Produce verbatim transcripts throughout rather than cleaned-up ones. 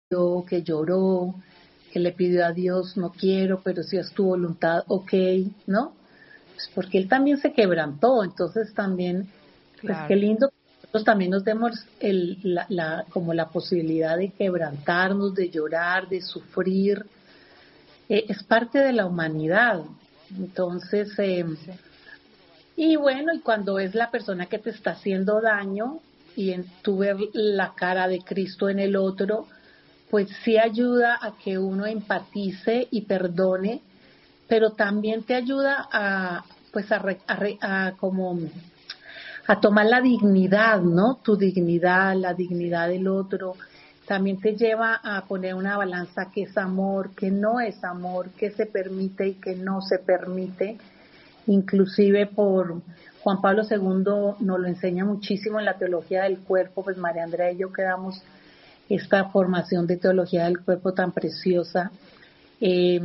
que lloró, que le pidió a Dios, no quiero, pero si es tu voluntad, ok, ¿no? Pues porque él también se quebrantó, entonces también, pues Claro. qué lindo que nosotros también nos demos el, la, la, como la posibilidad de quebrantarnos, de llorar, de sufrir, eh, es parte de la humanidad, entonces, eh, Sí. y bueno, y cuando es la persona que te está haciendo daño, y en tú ver la cara de Cristo en el otro, pues sí ayuda a que uno empatice y perdone, pero también te ayuda a, pues a, re, a, re, a como a tomar la dignidad, ¿no? Tu dignidad, la dignidad del otro. También te lleva a poner una balanza que es amor, que no es amor, que se permite y que no se permite. Inclusive por Juan Pablo segundo nos lo enseña muchísimo en la teología del cuerpo, pues María Andrea y yo quedamos esta formación de teología del cuerpo tan preciosa, eh,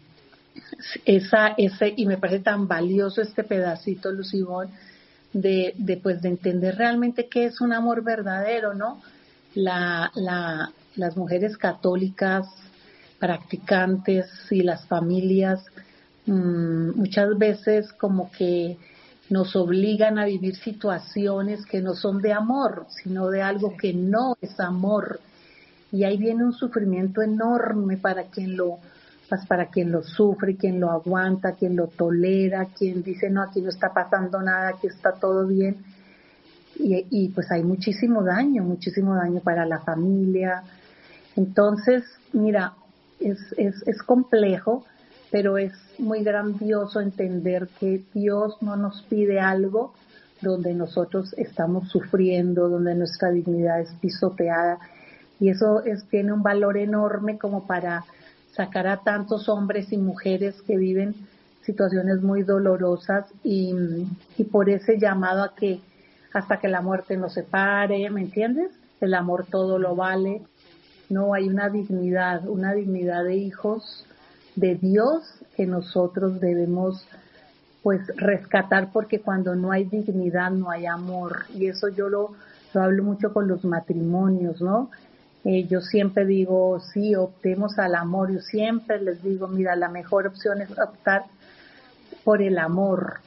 esa, ese, y me parece tan valioso este pedacito, Lucibón, de, de, pues, de entender realmente qué es un amor verdadero, ¿no? La, la, las mujeres católicas practicantes y las familias mmm, muchas veces como que nos obligan a vivir situaciones que no son de amor, sino de algo que no es amor. Y ahí viene un sufrimiento enorme para quien lo, pues para quien lo sufre, quien lo aguanta, quien lo tolera, quien dice no, aquí no está pasando nada, aquí está todo bien. Y, y pues hay muchísimo daño, muchísimo daño para la familia. Entonces, mira, es, es, es complejo, pero es muy grandioso entender que Dios no nos pide algo donde nosotros estamos sufriendo, donde nuestra dignidad es pisoteada. Y eso es, tiene un valor enorme como para sacar a tantos hombres y mujeres que viven situaciones muy dolorosas y, y por ese llamado a que hasta que la muerte nos separe, ¿me entiendes? El amor todo lo vale. No, hay una dignidad, una dignidad de hijos de Dios que nosotros debemos pues rescatar, porque cuando no hay dignidad no hay amor, y eso yo lo, lo hablo mucho con los matrimonios, ¿no? Eh, yo siempre digo, sí, optemos al amor, yo siempre les digo, mira, la mejor opción es optar por el amor,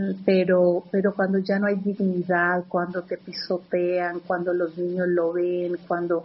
pero pero cuando ya no hay dignidad, cuando te pisotean, cuando los niños lo ven, cuando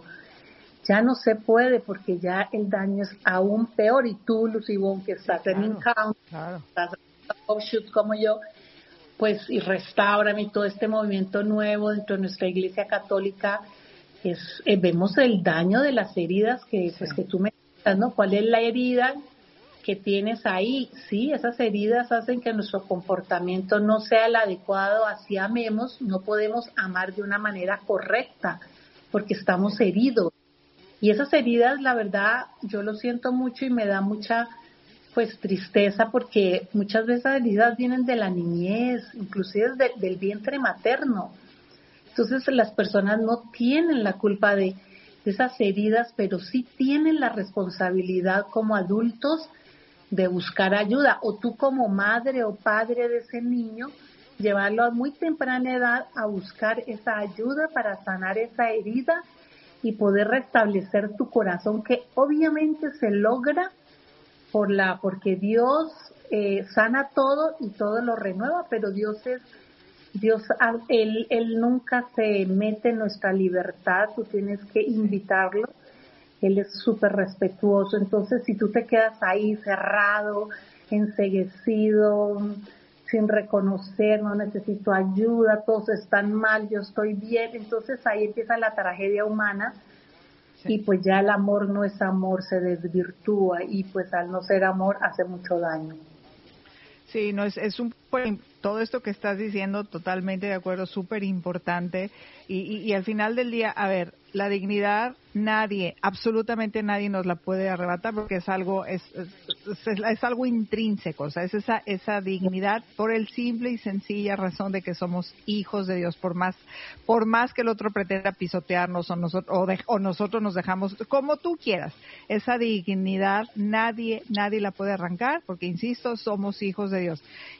ya no se puede, porque ya el daño es aún peor. Y tú, Lucibón, que estás sí, claro, en Encounter, claro. estás en Offshoot como yo, pues y Restaurame y todo este movimiento nuevo dentro de nuestra Iglesia Católica, es eh, vemos el daño de las heridas que Sí. pues que tú me dices, ¿no? ¿Cuál es la herida que tienes ahí? Sí, esas heridas hacen que nuestro comportamiento no sea el adecuado, así amemos, no podemos amar de una manera correcta, porque estamos heridos. Y esas heridas, la verdad, yo lo siento mucho y me da mucha, pues, tristeza, porque muchas veces esas heridas vienen de la niñez, inclusive de, del vientre materno. Entonces las personas no tienen la culpa de, de esas heridas, pero sí tienen la responsabilidad como adultos de buscar ayuda, o tú como madre o padre de ese niño, llevarlo a muy temprana edad a buscar esa ayuda para sanar esa herida y poder restablecer tu corazón, que obviamente se logra por la porque Dios eh, sana todo y todo lo renueva, pero Dios es Dios, él, él nunca se mete en nuestra libertad, tú tienes que invitarlo, Él es súper respetuoso. Entonces si tú te quedas ahí cerrado, enceguecido, sin reconocer, no necesito ayuda, todos están mal, yo estoy bien, entonces ahí empieza la tragedia humana. Sí. Y pues ya el amor no es amor, se desvirtúa, y pues al no ser amor hace mucho daño. Sí, no es, es un todo esto que estás diciendo, totalmente de acuerdo, súper importante. Y, y, y al final del día, a ver, la dignidad nadie, absolutamente nadie nos la puede arrebatar, porque es algo, es, es, es, es algo intrínseco, o sea, es esa, esa dignidad por el simple y sencilla razón de que somos hijos de Dios, por más, por más que el otro pretenda pisotearnos o nosotros, o, de, o nosotros nos dejamos, como tú quieras, esa dignidad nadie, nadie la puede arrancar, porque insisto, somos hijos de Dios. Y qué lindo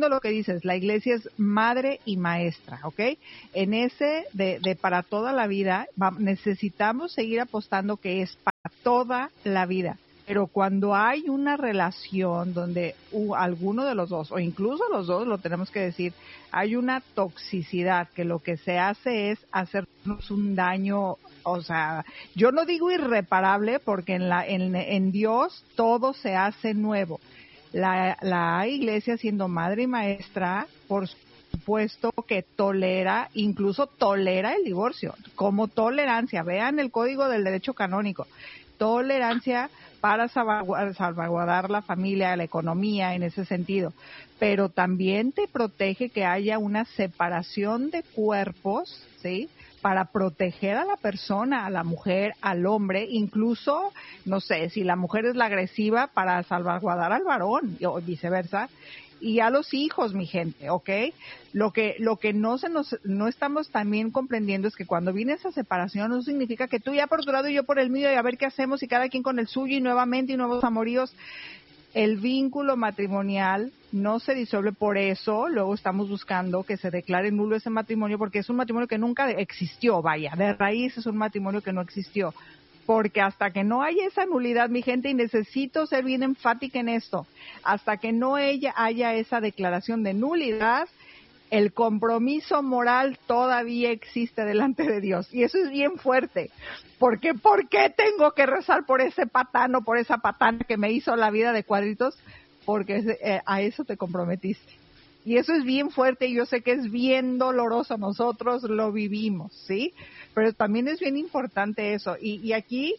entiendo lo que dices, la iglesia es madre y maestra, ¿ok? En ese de, de para toda la vida, va, necesitamos seguir apostando que es para toda la vida. Pero cuando hay una relación donde uh, alguno de los dos, o incluso los dos, lo tenemos que decir, hay una toxicidad que lo que se hace es hacernos un daño, o sea, yo no digo irreparable porque en, la, en, en Dios todo se hace nuevo. La, la iglesia, siendo madre y maestra, por supuesto que tolera, incluso tolera el divorcio, como tolerancia. Vean el Código del Derecho Canónico. Tolerancia para salvaguardar la familia, la economía en ese sentido, pero también te protege que haya una separación de cuerpos, ¿sí? Para proteger a la persona, a la mujer, al hombre, incluso, no sé, si la mujer es la agresiva, para salvaguardar al varón o viceversa. Y a los hijos, mi gente, ¿ok? Lo que lo que no se nos no estamos también comprendiendo es que cuando viene esa separación no significa que tú ya por tu lado y yo por el mío y a ver qué hacemos y cada quien con el suyo y nuevamente y nuevos amoríos. El vínculo matrimonial no se disuelve por eso, luego estamos buscando que se declare nulo ese matrimonio porque es un matrimonio que nunca existió, vaya, de raíz es un matrimonio que no existió. Porque hasta que no haya esa nulidad, mi gente, y necesito ser bien enfática en esto, hasta que no haya, haya esa declaración de nulidad, el compromiso moral todavía existe delante de Dios. Y eso es bien fuerte. Porque, ¿por qué tengo que rezar por ese patán o por esa patana que me hizo la vida de cuadritos? Porque eh, a eso te comprometiste. Y eso es bien fuerte y yo sé que es bien doloroso, nosotros lo vivimos, ¿sí? Pero también es bien importante eso. Y, y aquí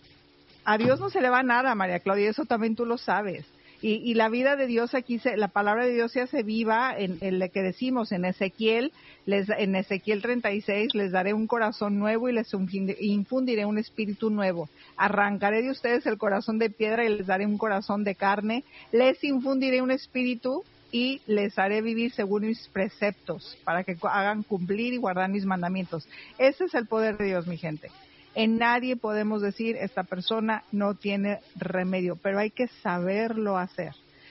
a Dios no se le va nada, María Claudia, eso también tú lo sabes. Y, y la vida de Dios aquí, se, la palabra de Dios se hace viva en, en lo que decimos en Ezequiel, les, en Ezequiel treinta y seis, les daré un corazón nuevo y les infundiré un espíritu nuevo. Arrancaré de ustedes el corazón de piedra y les daré un corazón de carne. Les infundiré un espíritu y les haré vivir según mis preceptos, para que hagan cumplir y guardar mis mandamientos. Ese es el poder de Dios, mi gente. En nadie podemos decir, esta persona no tiene remedio, pero hay que saberlo hacer.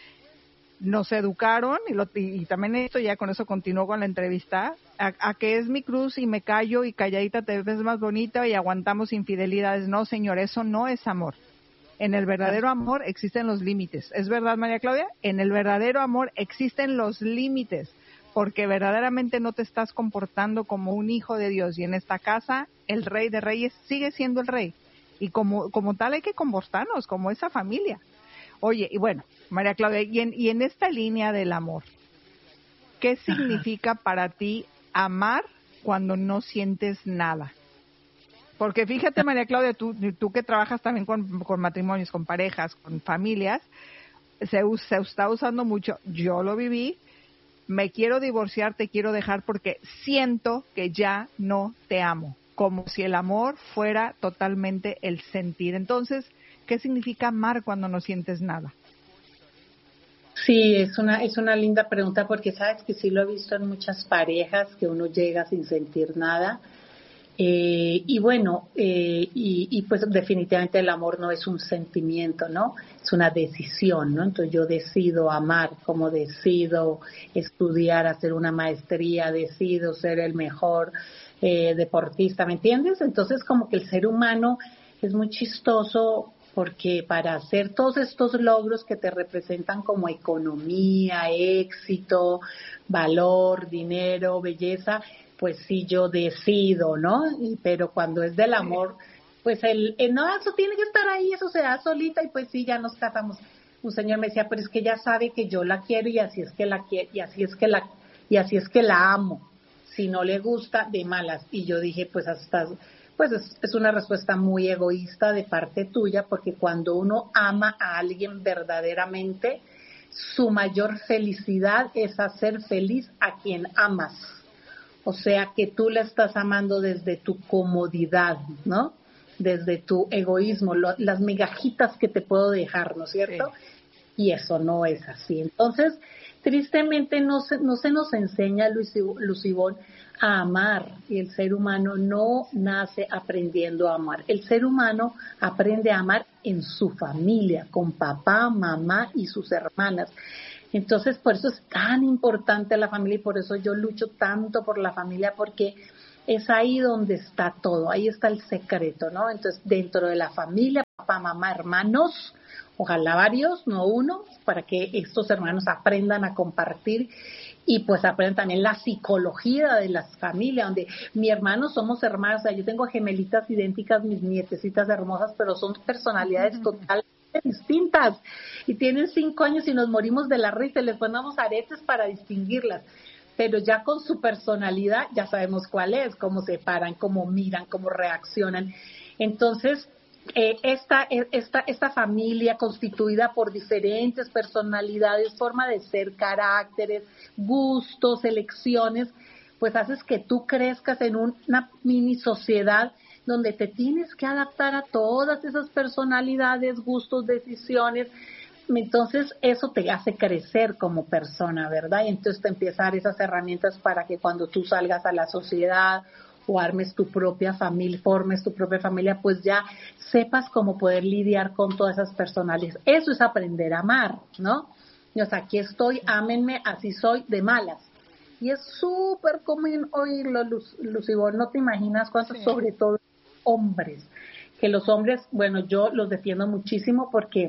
Nos educaron, y, lo, y, y también esto, ya con eso continúo con la entrevista, a, a que es mi cruz y me callo y calladita te ves más bonita y aguantamos infidelidades. No, señor, eso no es amor. En el verdadero amor existen los límites. ¿Es verdad, María Claudia? En el verdadero amor existen los límites, porque verdaderamente no te estás comportando como un hijo de Dios. Y en esta casa, el Rey de Reyes sigue siendo el Rey. Y como, como tal hay que comportarnos, como esa familia. Oye, y bueno, María Claudia, y en, y en esta línea del amor, ¿qué significa Ajá. para ti amar cuando no sientes nada? Porque fíjate, María Claudia, tú, tú que trabajas también con, con matrimonios, con parejas, con familias, se, se está usando mucho, yo lo viví, me quiero divorciar, te quiero dejar porque siento que ya no te amo, como si el amor fuera totalmente el sentir. Entonces, ¿qué significa amar cuando no sientes nada? Sí, es una, es una linda pregunta porque sabes que sí lo he visto en muchas parejas que uno llega sin sentir nada. Eh, y bueno, eh, y, y pues definitivamente el amor no es un sentimiento, ¿no? Es una decisión, ¿no? Entonces yo decido amar, como decido estudiar, hacer una maestría, decido ser el mejor eh, deportista, ¿me entiendes? Entonces como que el ser humano es muy chistoso porque para hacer todos estos logros que te representan como economía, éxito, valor, dinero, belleza, pues sí, yo decido, ¿no? Y, pero cuando es del amor, pues el, el, no, eso tiene que estar ahí, eso se da solita y pues sí, ya nos casamos. Un señor me decía, pero es que ella sabe que yo la quiero y así es que la quiero, y así es que la, y así es que la amo. Si no le gusta, de malas. Y yo dije, pues hasta, pues es, es una respuesta muy egoísta de parte tuya, porque cuando uno ama a alguien verdaderamente, su mayor felicidad es hacer feliz a quien amas. O sea que tú la estás amando desde tu comodidad, ¿no? Desde tu egoísmo, lo, las migajitas que te puedo dejar, ¿no es cierto? Sí. Y eso no es así. Entonces, tristemente no se, no se nos enseña, Lucibón, a amar. Y el ser humano no nace aprendiendo a amar. El ser humano aprende a amar en su familia, con papá, mamá y sus hermanas. Entonces, por eso es tan importante la familia y por eso yo lucho tanto por la familia, porque es ahí donde está todo, ahí está el secreto, ¿no? Entonces, dentro de la familia, papá, mamá, hermanos, ojalá varios, no uno, para que estos hermanos aprendan a compartir y pues aprendan también la psicología de las familias, donde mi hermano somos hermanos, o sea, yo tengo gemelitas idénticas, mis nietecitas hermosas, pero son personalidades totalmente distintas y tienen cinco años y nos morimos de la risa y les ponemos aretes para distinguirlas, pero ya con su personalidad ya sabemos cuál es, cómo se paran, cómo miran, cómo reaccionan. Entonces, eh, esta, esta, esta familia constituida por diferentes personalidades, forma de ser, caracteres, gustos, elecciones, pues haces que tú crezcas en una mini sociedad donde te tienes que adaptar a todas esas personalidades, gustos, decisiones. Entonces eso te hace crecer como persona, ¿verdad? Y entonces te empieza a dar esas herramientas para que cuando tú salgas a la sociedad o armes tu propia familia, formes tu propia familia, pues ya sepas cómo poder lidiar con todas esas personalidades. Eso es aprender a amar, ¿no? Y, o sea, aquí estoy, ámenme, así soy, de malas. Y es súper común oírlo, Lucibor, no te imaginas cuántos, sí. Sobre todo hombres, que los hombres, bueno, yo los defiendo muchísimo porque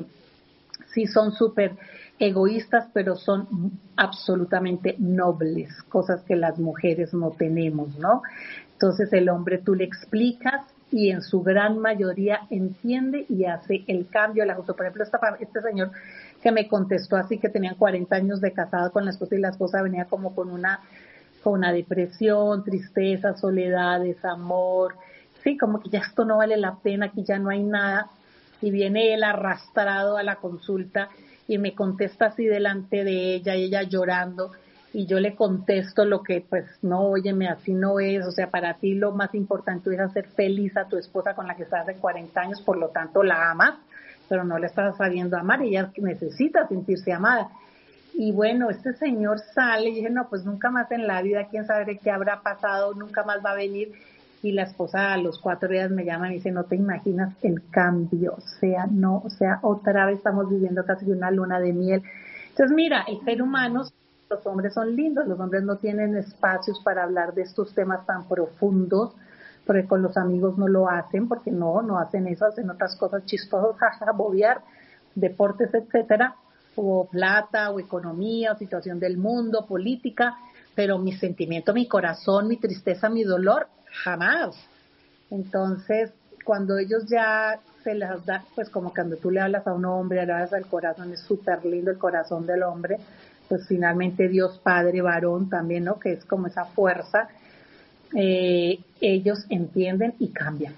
sí son súper egoístas, pero son absolutamente nobles, cosas que las mujeres no tenemos, ¿no? Entonces el hombre tú le explicas y en su gran mayoría entiende y hace el cambio, el ajuste. Por ejemplo, esta, este señor que me contestó así, que tenían cuarenta años de casado con la esposa y la esposa venía como con una, con una depresión, tristeza, soledad, desamor, sí, como que ya esto no vale la pena, aquí ya no hay nada. Y viene él arrastrado a la consulta y me contesta así delante de ella, y ella llorando, y yo le contesto lo que, pues, no, óyeme, así no es, o sea, para ti lo más importante es hacer feliz a tu esposa con la que estás de cuarenta años, por lo tanto la amas, pero no la estás sabiendo amar, y ella necesita sentirse amada. Y bueno, este señor sale, y dije, no, pues nunca más en la vida, quién sabe qué habrá pasado, nunca más va a venir. Y la esposa a los cuatro días me llama y me dice, no te imaginas el cambio, o sea, no, o sea, otra vez estamos viviendo casi una luna de miel. Entonces, mira, el ser humano, los hombres son lindos, los hombres no tienen espacios para hablar de estos temas tan profundos, porque con los amigos no lo hacen, porque no, no hacen eso, hacen otras cosas chistosas, jaja, bobear, deportes, etcétera, o plata, o economía, o situación del mundo, política, pero mi sentimiento, mi corazón, mi tristeza, mi dolor, jamás. Entonces, cuando ellos ya se las da, pues como cuando tú le hablas a un hombre, le hablas al corazón, es súper lindo el corazón del hombre, pues finalmente Dios Padre, varón también, ¿no? Que es como esa fuerza, eh, ellos entienden y cambian.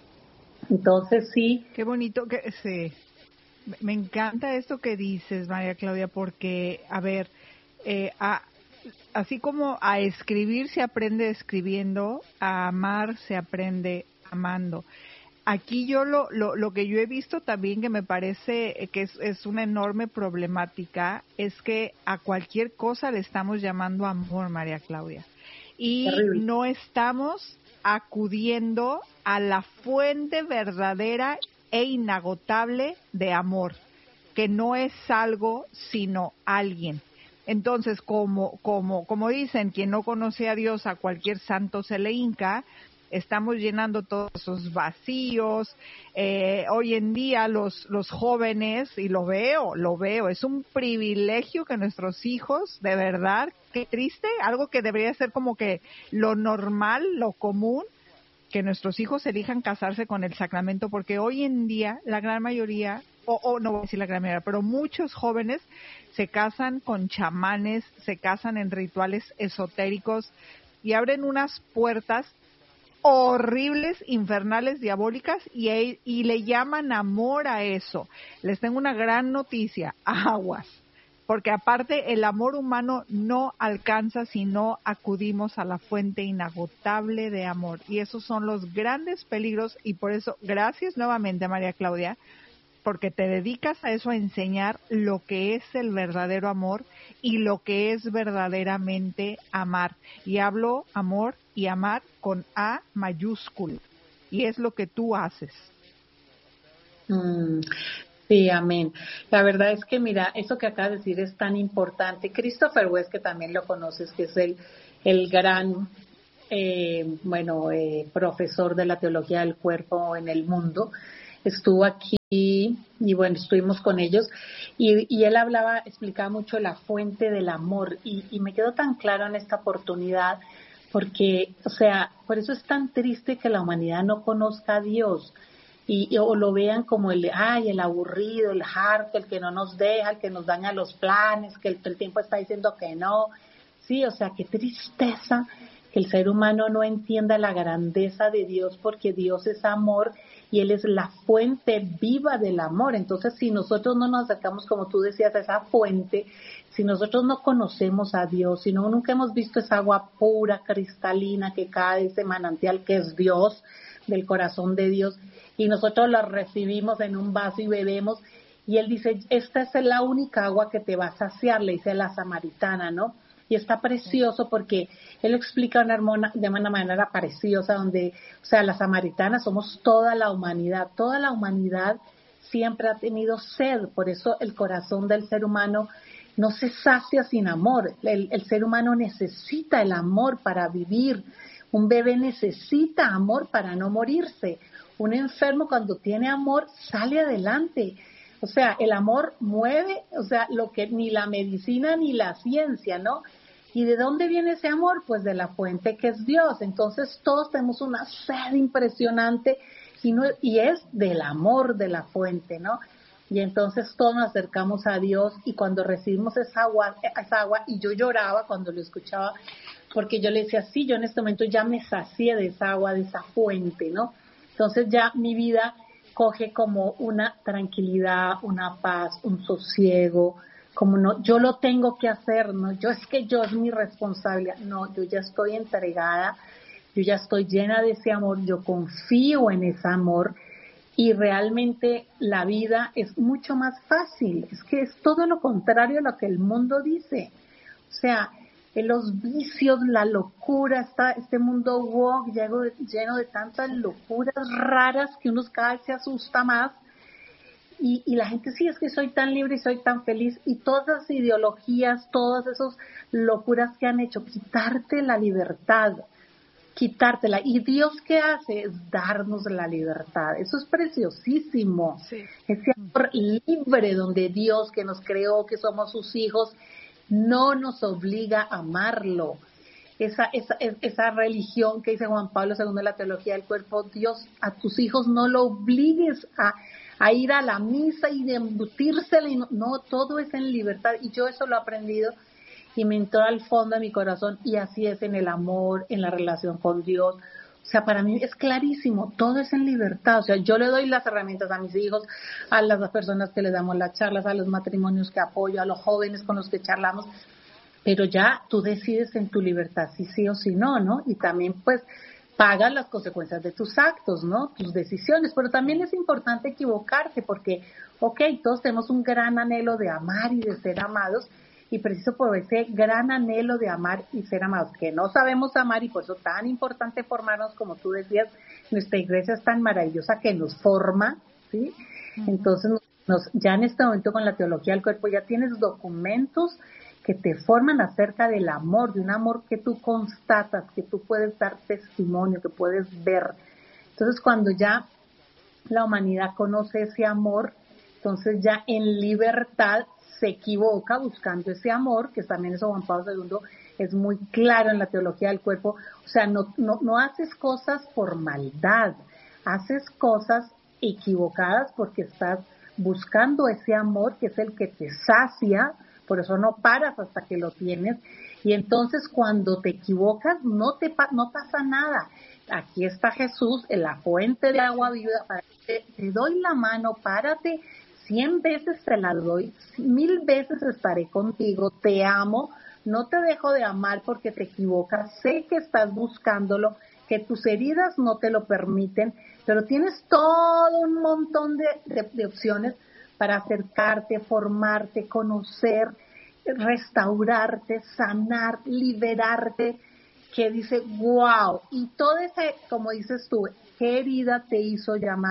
Entonces, sí. Qué bonito que sí. Me encanta esto que dices, María Claudia, porque, a ver, eh, a, así como a escribir se aprende escribiendo, a amar se aprende amando. Aquí yo lo, lo, lo que yo he visto también que me parece que es, es una enorme problemática es que a cualquier cosa le estamos llamando amor, María Claudia. Y Terrible. No estamos acudiendo a la fuente verdadera e inagotable de amor, que no es algo sino alguien. Entonces, como, como, como dicen, quien no conoce a Dios, a cualquier santo se le hinca, estamos llenando todos esos vacíos. Eh, hoy en día los, los jóvenes, y lo veo, lo veo, es un privilegio que nuestros hijos, de verdad, qué triste, algo que debería ser como que lo normal, lo común, que nuestros hijos elijan casarse con el sacramento, porque hoy en día la gran mayoría, o, o no voy a decir la gran mayoría, pero muchos jóvenes se casan con chamanes, se casan en rituales esotéricos y abren unas puertas horribles, infernales, diabólicas, y, y le llaman amor a eso. Les tengo una gran noticia, aguas, porque aparte el amor humano no alcanza si no acudimos a la fuente inagotable de amor, y esos son los grandes peligros, y por eso, gracias nuevamente, María Claudia, porque te dedicas a eso, a enseñar lo que es el verdadero amor y lo que es verdaderamente amar. Y hablo amor y amar con A mayúscula. Y es lo que tú haces. Mm, Sí, amén. La verdad es que, mira, eso que acabas de decir es tan importante. Christopher West, que también lo conoces, que es el, el gran, eh, bueno, eh, profesor de la teología del cuerpo en el mundo, estuvo aquí y bueno, estuvimos con ellos y, y él hablaba, explicaba mucho la fuente del amor y, y me quedó tan claro en esta oportunidad porque, o sea, por eso es tan triste que la humanidad no conozca a Dios y, y o lo vean como el, ay, el aburrido, el harto, el que no nos deja, el que nos daña los planes, que el, el tiempo está diciendo que no. Sí, o sea, qué tristeza que el ser humano no entienda la grandeza de Dios, porque Dios es amor y Él es la fuente viva del amor. Entonces, si nosotros no nos acercamos, como tú decías, a esa fuente, si nosotros no conocemos a Dios, si no nunca hemos visto esa agua pura, cristalina que cae de ese manantial que es Dios, del corazón de Dios, y nosotros la recibimos en un vaso y bebemos, y Él dice, esta es la única agua que te va a saciar, le dice la samaritana, ¿no? Y está precioso porque él explica una hermana, de una manera preciosa, donde, o sea, las samaritanas somos toda la humanidad, toda la humanidad siempre ha tenido sed, por eso el corazón del ser humano no se sacia sin amor, el, el ser humano necesita el amor para vivir, un bebé necesita amor para no morirse, un enfermo cuando tiene amor sale adelante. O sea, el amor mueve, o sea, lo que ni la medicina ni la ciencia, ¿no? ¿Y de dónde viene ese amor? Pues de la fuente que es Dios. Entonces todos tenemos una sed impresionante y, no, y es del amor de la fuente, ¿no? Y entonces todos nos acercamos a Dios y cuando recibimos esa agua, esa agua, y yo lloraba cuando lo escuchaba, porque yo le decía, sí, yo en este momento ya me sacié de esa agua, de esa fuente, ¿no? Entonces ya mi vida coge como una tranquilidad, una paz, un sosiego, como no, yo lo tengo que hacer, no, yo es que yo es mi responsabilidad, no, yo ya estoy entregada, yo ya estoy llena de ese amor, yo confío en ese amor y realmente la vida es mucho más fácil, es que es todo lo contrario a lo que el mundo dice, o sea, los vicios, la locura, está este mundo woke lleno de, lleno de tantas locuras raras que uno cada vez se asusta más y, y la gente sí es que soy tan libre y soy tan feliz y todas las ideologías, todas esas locuras que han hecho, quitarte la libertad, quitártela. ¿Y Dios qué hace? Es darnos la libertad. Eso es preciosísimo. Sí. Ese amor libre donde Dios que nos creó, que somos sus hijos, no nos obliga a amarlo. Esa, esa, esa religión que dice Juan Pablo segundo de la teología del cuerpo, Dios a tus hijos no lo obligues a, a ir a la misa y de embutírsela, y no, no, todo es en libertad y yo eso lo he aprendido y me entró al fondo de mi corazón y así es en el amor, en la relación con Dios. O sea, para mí es clarísimo, todo es en libertad. O sea, yo le doy las herramientas a mis hijos, a las personas que les damos las charlas, a los matrimonios que apoyo, a los jóvenes con los que charlamos, pero ya tú decides en tu libertad si sí o si no, ¿no? Y también pues pagas las consecuencias de tus actos, ¿no? Tus decisiones, pero también es importante equivocarte porque, ok, todos tenemos un gran anhelo de amar y de ser amados, y preciso por ese gran anhelo de amar y ser amados, que no sabemos amar y por eso tan importante formarnos, como tú decías, nuestra iglesia es tan maravillosa que nos forma, ¿sí? Uh-huh. Entonces, nos, ya en este momento con la teología del cuerpo ya tienes documentos que te forman acerca del amor, de un amor que tú constatas, que tú puedes dar testimonio, que puedes ver. Entonces, cuando ya la humanidad conoce ese amor, entonces ya en libertad se equivoca buscando ese amor, que también eso Juan Pablo segundo es muy claro en la teología del cuerpo, o sea, no, no, no haces cosas por maldad, haces cosas equivocadas porque estás buscando ese amor que es el que te sacia, por eso no paras hasta que lo tienes, y entonces cuando te equivocas no te no pasa nada. Aquí está Jesús, en la fuente de agua viva, te, te doy la mano, párate, cien veces te la doy, mil veces estaré contigo, te amo, no te dejo de amar porque te equivocas, sé que estás buscándolo, que tus heridas no te lo permiten, pero tienes todo un montón de, de, de opciones para acercarte, formarte, conocer, restaurarte, sanar, liberarte, que dice, wow, y todo ese, como dices tú, ¿qué herida te hizo llamar?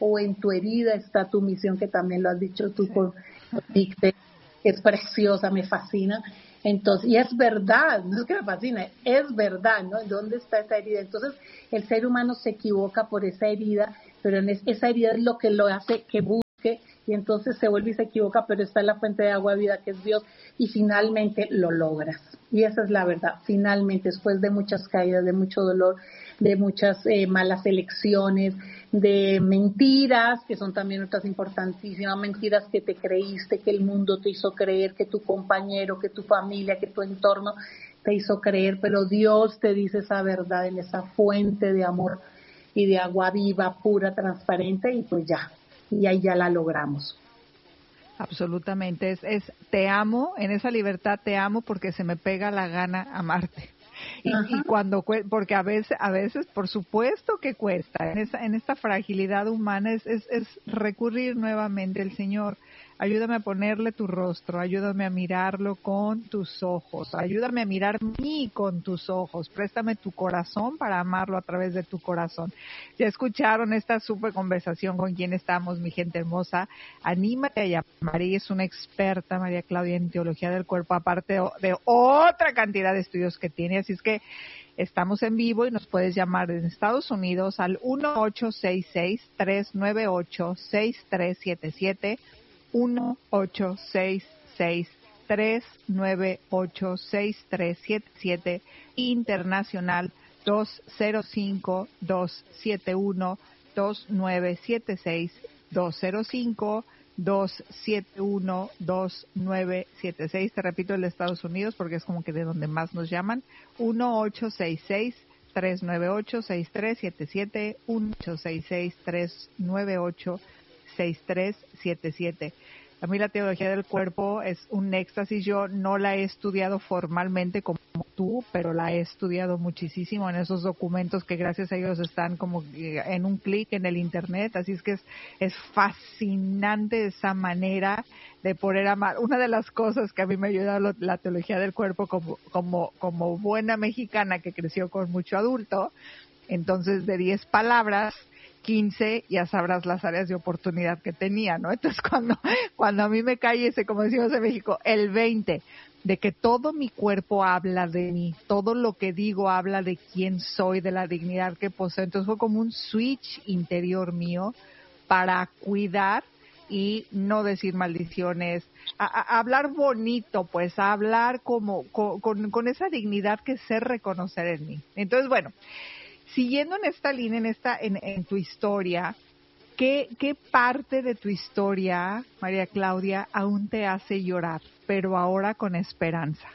o en tu herida está tu misión, que también lo has dicho tú con Dicte, es preciosa, me fascina. Entonces, y es verdad, no es que me fascina, es verdad, ¿no? ¿Dónde está esa herida? Entonces, el ser humano se equivoca por esa herida, pero en es, esa herida es lo que lo hace que busque, y entonces se vuelve y se equivoca, pero está en la fuente de agua de vida que es Dios, y finalmente lo logras. Y esa es la verdad, finalmente, después de muchas caídas, de mucho dolor, de muchas eh, malas elecciones, de mentiras, que son también otras importantísimas, mentiras que te creíste, que el mundo te hizo creer, que tu compañero, que tu familia, que tu entorno te hizo creer, pero Dios te dice esa verdad en esa fuente de amor y de agua viva, pura, transparente, y pues ya, y ahí ya la logramos. Absolutamente, es, es te amo, en esa libertad te amo porque se me pega la gana amarte. Y, y cuando, porque a veces, a veces, por supuesto que cuesta, en esa, en esta fragilidad humana es, es, es recurrir nuevamente al Señor. Ayúdame a ponerle tu rostro, ayúdame a mirarlo con tus ojos, ayúdame a mirar mí con tus ojos, préstame tu corazón para amarlo a través de tu corazón. Ya escucharon esta súper conversación con quien estamos, mi gente hermosa. Anímate a llamar. María es una experta, María Claudia, en teología del cuerpo, aparte de otra cantidad de estudios que tiene, así es que estamos en vivo y nos puedes llamar en Estados Unidos al uno ocho seis seis, tres nueve ocho, seis tres siete siete, uno ocho seis seis, tres nueve ocho, seis tres siete siete, internacional dos cero cinco, dos siete uno, dos nueve siete seis, dos cero cinco, dos siete uno, dos nueve siete seis. Te repito, el de Estados Unidos porque es como que de donde más nos llaman, uno ocho seis seis, tres nueve ocho, seis tres siete siete, uno ocho seis seis, tres nueve ocho, seis tres siete siete. A mí la teología del cuerpo es un éxtasis. Yo no la he estudiado formalmente como tú, pero la he estudiado muchísimo en esos documentos que gracias a ellos están como en un clic en el internet. Así es que es, es fascinante esa manera de poder amar. Una de las cosas que a mí me ha ayudado la teología del cuerpo como, como, como buena mexicana que creció con mucho adulto, entonces de diez palabras, quince, ya sabrás las áreas de oportunidad que tenía, ¿no? Entonces, cuando, cuando a mí me cae ese, como decimos en México, el veinte, de que todo mi cuerpo habla de mí, todo lo que digo habla de quién soy, de la dignidad que poseo. Entonces fue como un switch interior mío para cuidar y no decir maldiciones, a, a hablar bonito, pues, a hablar como, con, con, con esa dignidad que sé reconocer en mí. Entonces, bueno, siguiendo en esta línea, en esta, en, en tu historia, ¿qué, ¿qué parte de tu historia, María Claudia, aún te hace llorar, pero ahora con esperanza?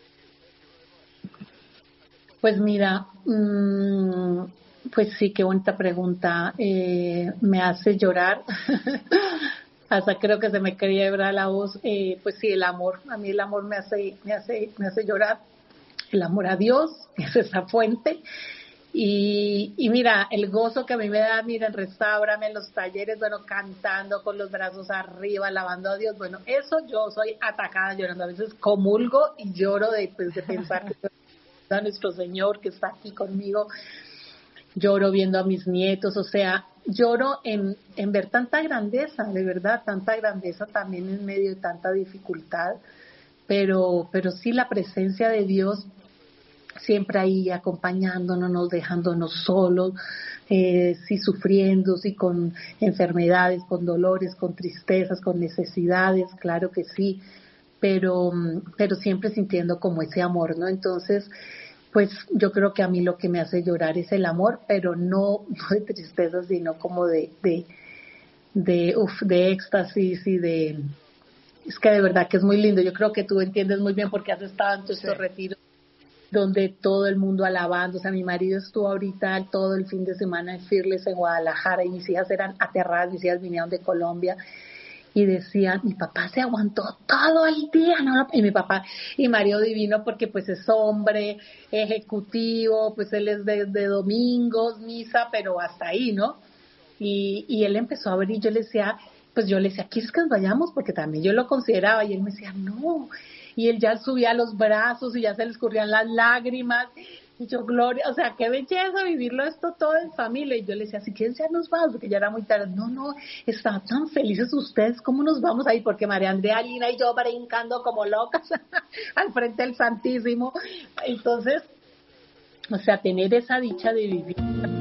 Pues mira, mmm, pues sí, qué bonita pregunta. Eh, me hace llorar. Hasta creo que se me quiebra la voz. Eh, pues sí, el amor. A mí el amor me hace, me hace, me hace llorar. El amor a Dios, que es esa fuente. Y, y mira, el gozo que a mí me da, mira, en Restáurame, en los talleres, bueno, cantando con los brazos arriba, alabando a Dios, bueno, eso yo soy atacada llorando, a veces comulgo y lloro de, pues, de pensar que a nuestro Señor que está aquí conmigo, lloro viendo a mis nietos, o sea, lloro en, en ver tanta grandeza, de verdad, tanta grandeza también en medio de tanta dificultad, pero, pero sí la presencia de Dios siempre ahí acompañándonos, no dejándonos solos, eh, sí sufriendo, sí con enfermedades, con dolores, con tristezas, con necesidades, claro que sí, pero, pero siempre sintiendo como ese amor, ¿no? Entonces, pues yo creo que a mí lo que me hace llorar es el amor, pero no, no de tristeza, sino como de, de, de, uf, de éxtasis y de... Es que de verdad que es muy lindo, yo creo que tú entiendes muy bien porque has estado en todos estos sí. retiros donde todo el mundo alabando, o sea, mi marido estuvo ahorita todo el fin de semana en Fearless en Guadalajara y mis hijas eran aterradas, mis hijas vinieron de Colombia y decían, mi papá se aguantó todo el día, ¿no? Y mi papá, y Mario divino porque pues es hombre, ejecutivo, pues él es de, de domingos, misa, pero hasta ahí, ¿no? Y, y él empezó a ver y yo le decía, pues yo le decía, ¿quieres que nos vayamos? Porque también yo lo consideraba y él me decía, no. Y él ya subía los brazos y ya se le escurrían las lágrimas Y yo, Gloria, o sea, qué belleza vivirlo esto todo en familia. Y yo le decía, si quieren ya nos vamos, porque ya era muy tarde. No, no, están tan felices ustedes, ¿cómo nos vamos ahí? Porque María Andrea, Lina y yo brincando como locas al frente del Santísimo. Entonces, o sea, tener esa dicha de vivir.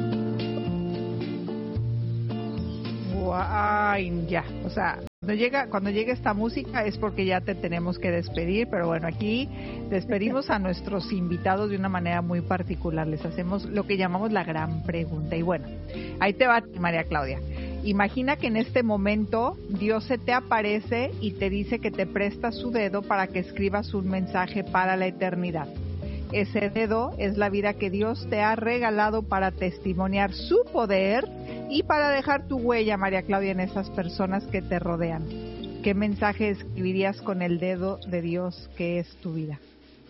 Ay, ya, o sea, cuando llega, cuando llegue esta música es porque ya te tenemos que despedir, pero bueno, aquí despedimos a nuestros invitados de una manera muy particular, les hacemos lo que llamamos la gran pregunta. Y bueno, ahí te va, María Claudia. Imagina que en este momento Dios se te aparece y te dice que te presta su dedo para que escribas un mensaje para la eternidad. Ese dedo es la vida que Dios te ha regalado para testimoniar su poder y para dejar tu huella, María Claudia, en esas personas que te rodean. ¿Qué mensaje escribirías con el dedo de Dios que es tu vida?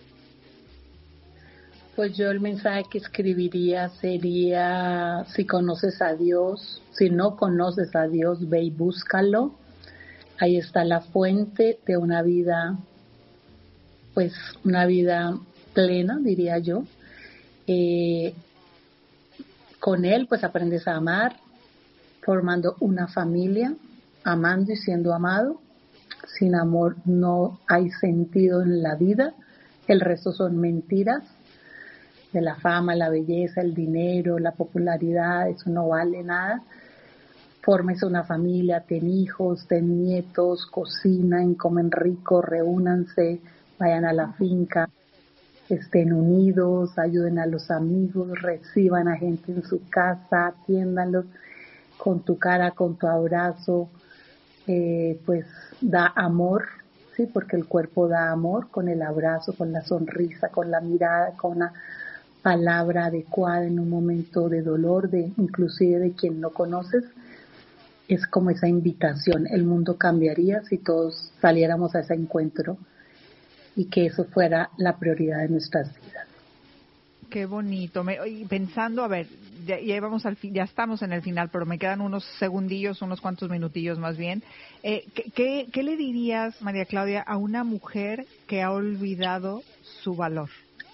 Pues yo el mensaje que escribiría sería, si conoces a Dios, si no conoces a Dios, ve y búscalo. Ahí está la fuente de una vida, pues una vida plena, diría yo. Eh, con Él, pues aprendes a amar, formando una familia, amando y siendo amado. Sin amor no hay sentido en la vida, el resto son mentiras, de la fama, la belleza, el dinero, la popularidad, eso no vale nada. Fórmese una familia, ten hijos, ten nietos, cocinen, comen rico, reúnanse, vayan a la finca, estén unidos, ayuden a los amigos, reciban a gente en su casa, atiéndanlos con tu cara, con tu abrazo, eh, pues da amor, sí, porque el cuerpo da amor con el abrazo, con la sonrisa, con la mirada, con una palabra adecuada en un momento de dolor, de inclusive de quien no conoces. Es como esa invitación. El mundo cambiaría si todos saliéramos a ese encuentro y que eso fuera la prioridad de nuestras vidas. Qué bonito. Me, y pensando, a ver, ya, ya vamos al fin, ya estamos en el final, pero me quedan unos segundillos, unos cuantos minutillos más bien. Eh, ¿qué, qué, ¿Qué le dirías, María Claudia, a una mujer que ha olvidado su valor?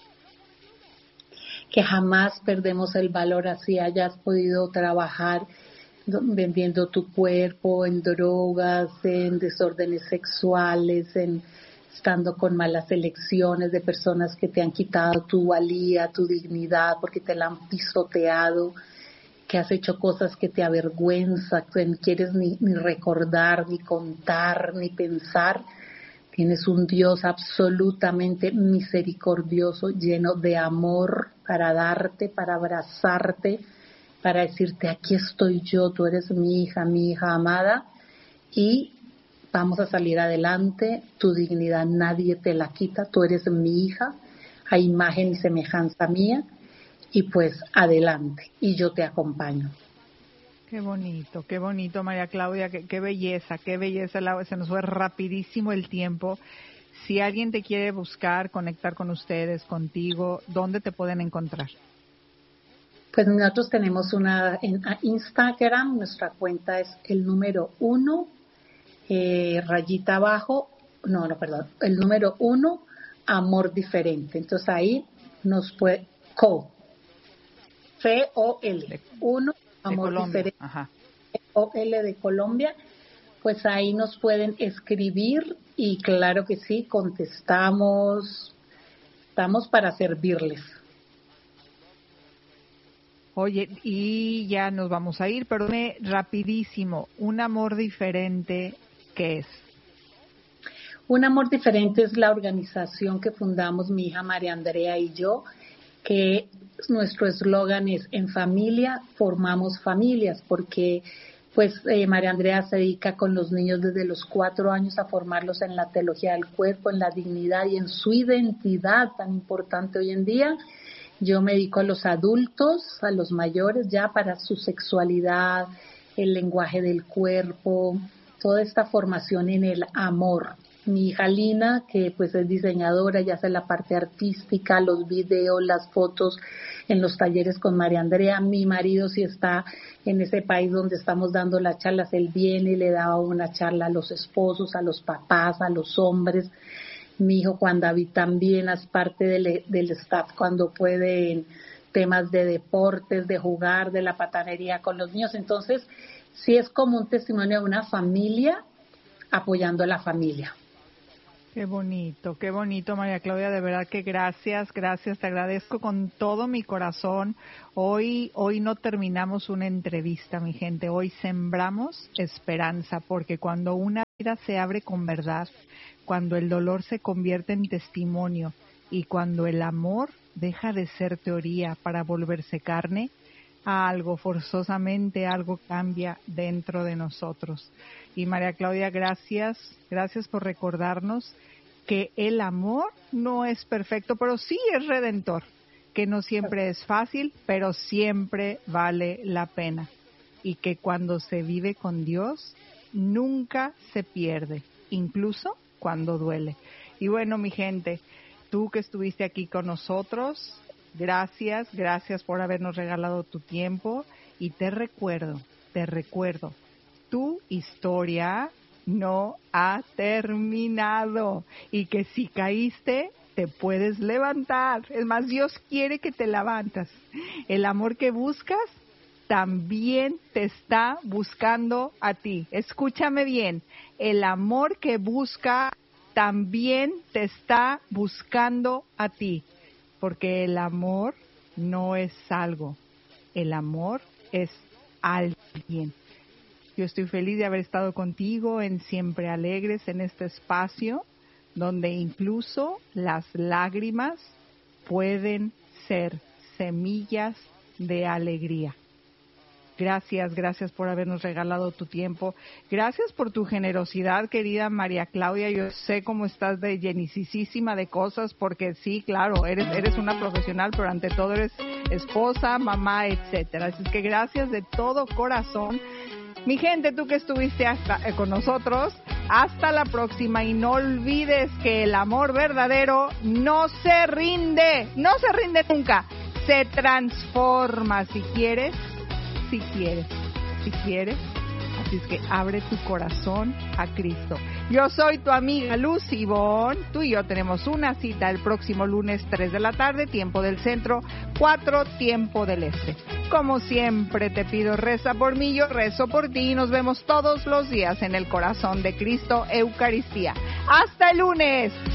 Que jamás perdemos el valor, así hayas podido trabajar vendiendo tu cuerpo en drogas, en desórdenes sexuales, en estando con malas elecciones de personas que te han quitado tu valía, tu dignidad, porque te la han pisoteado, que has hecho cosas que te avergüenzan, que no quieres ni, ni recordar, ni contar, ni pensar. Tienes un Dios absolutamente misericordioso, lleno de amor para darte, para abrazarte, para decirte, aquí estoy yo, tú eres mi hija, mi hija amada, y vamos a salir adelante, tu dignidad nadie te la quita, tú eres mi hija, a imagen y semejanza mía, y pues adelante, y yo te acompaño. Qué bonito, qué bonito, María Claudia, qué, qué belleza, qué belleza, se nos fue rapidísimo el tiempo. Si alguien te quiere buscar, conectar con ustedes, contigo, ¿dónde te pueden encontrar? Pues nosotros tenemos una en Instagram, nuestra cuenta es el número uno, eh, rayita abajo, no, no, perdón, el número uno, amor diferente. Entonces ahí nos puede, co, C O L, uno, amor diferente, Ajá. O L de Colombia, pues ahí nos pueden escribir y claro que sí, contestamos, estamos para servirles. Oye, y ya nos vamos a ir, pero me rapidísimo, un amor diferente, ¿qué es? Un amor diferente es la organización que fundamos mi hija María Andrea y yo, que nuestro eslogan es en familia formamos familias, porque pues eh, María Andrea se dedica con los niños desde los cuatro años a formarlos en la teología del cuerpo, en la dignidad y en su identidad tan importante hoy en día. Yo me dedico a los adultos, a los mayores ya para su sexualidad, el lenguaje del cuerpo, toda esta formación en el amor. Mi hija Lina, que pues es diseñadora y hace la parte artística, los videos, las fotos en los talleres con María Andrea. Mi marido sí está en ese país donde estamos dando las charlas, él viene y le da una charla a los esposos, a los papás, a los hombres. Mi hijo Juan David también es parte del, del staff cuando puede en temas de deportes, de jugar, de la patanería con los niños. Entonces, sí es como un testimonio de una familia apoyando a la familia. Qué bonito, qué bonito, María Claudia, de verdad que gracias, gracias, te agradezco con todo mi corazón. Hoy, hoy no terminamos una entrevista, mi gente, hoy sembramos esperanza, porque cuando una vida se abre con verdad, cuando el dolor se convierte en testimonio y cuando el amor deja de ser teoría para volverse carne, algo, forzosamente algo cambia dentro de nosotros. Y María Claudia, gracias, gracias por recordarnos que el amor no es perfecto, pero sí es redentor, que no siempre es fácil, pero siempre vale la pena. Y que cuando se vive con Dios, nunca se pierde, incluso cuando duele. Y bueno, mi gente, tú que estuviste aquí con nosotros, gracias, gracias por habernos regalado tu tiempo y te recuerdo, te recuerdo, tu historia no ha terminado y que si caíste te puedes levantar. Es más, Dios quiere que te levantas. El amor que buscas también te está buscando a ti. Escúchame bien, el amor que busca también te está buscando a ti. Porque el amor no es algo, el amor es alguien. Yo estoy feliz de haber estado contigo en Siempre Alegres, en este espacio donde incluso las lágrimas pueden ser semillas de alegría. Gracias, gracias por habernos regalado tu tiempo. Gracias por tu generosidad, querida María Claudia. Yo sé cómo estás de llenicísima de cosas, porque sí, claro, eres eres una profesional, pero ante todo eres esposa, mamá, etcétera. Así que gracias de todo corazón. Mi gente, tú que estuviste hasta, eh, con nosotros, hasta la próxima y no olvides que el amor verdadero no se rinde, no se rinde nunca, se transforma si quieres. Si quieres, si quieres, así es que abre tu corazón a Cristo. Yo soy tu amiga Lucy Ivonne, tú y yo tenemos una cita el próximo lunes tres de la tarde, tiempo del centro, cuatro tiempo del este. Como siempre te pido, reza por mí, yo rezo por ti y nos vemos todos los días en el corazón de Cristo, Eucaristía. Hasta el lunes.